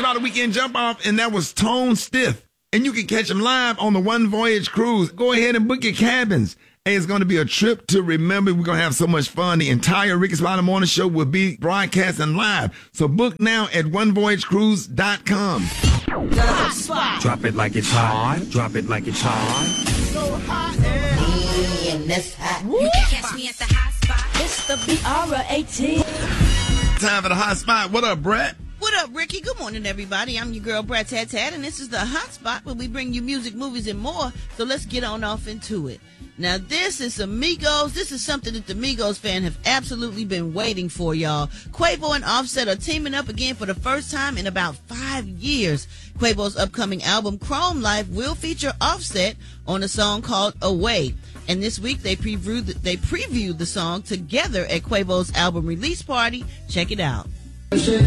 dropped a weekend jump off, and that was Tone Stiff. And you can catch them live on the One Voyage Cruise. Go ahead and book your cabins. Hey, it's going to be a trip to remember. We're going to have so much fun. The entire Ricky Spider Morning Show will be broadcasting live. So book now at onevoyagecruise.com. Hot spot. Drop it like it's hot. Drop it like it's hot. So hot. And that's hot. You can catch me at the hot spot. It's the BR18. Time for the hot spot. What up, Brett? What up, Ricky? Good morning, everybody. I'm your girl, Brett Tat Tat, and this is the Hot Spot where we bring you music, movies, and more. So let's get on off into it. Now, this is some Migos. This is something that the Migos fan have absolutely been waiting for, y'all. Quavo and Offset are teaming up again for the first time in about 5 years. Quavo's upcoming album, Chrome Life, will feature Offset on a song called Away. And this week, they previewed the song together at Quavo's album release party. Check it out.